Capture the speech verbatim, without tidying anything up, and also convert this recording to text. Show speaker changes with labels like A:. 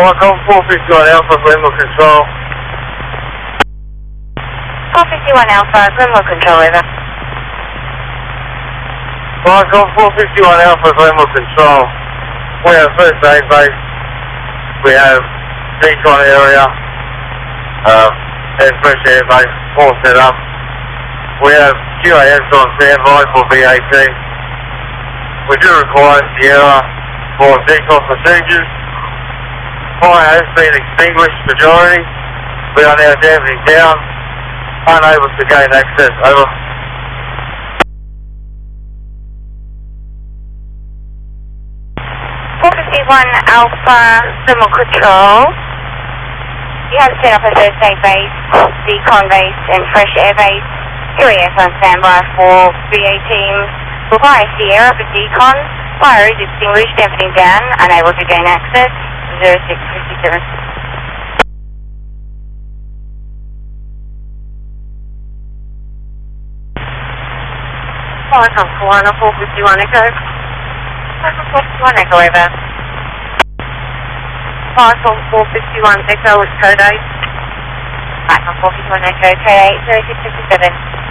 A: Welcome four fifty-one Alpha, Glenmore Control.
B: four fifty-one Alpha, Glenmore Control, over.
A: Welcome four fifty-one Alpha, Glenmore Control. We have first aid base. We have decon area. Uh, and fresh air base all set up. We have Q A S on standby for V eighteen. We do require Sierra for decon procedures. Fire has been extinguished majority. We are now damping down, unable to gain access. Over.
B: four fifty-one Alpha, Glenmore Control. You have set up a first aid base, decon base and fresh air base. Q A S on standby for V eighteen. Require Sierra for decon. Fire is extinguished, damping down, unable to gain access. zero six fifty-seven. Welcome Kawano four fifty-one Echo. Welcome four fifty-one Echo, over. Welcome four fifty-one Echo with code eight. Welcome four fifty-one Echo, code eight, zero six fifty-seven.